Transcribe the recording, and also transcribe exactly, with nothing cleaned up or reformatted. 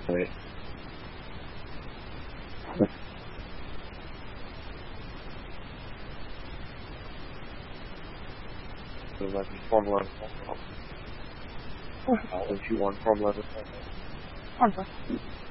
Wait. So let me formula. I'll issue one formula. One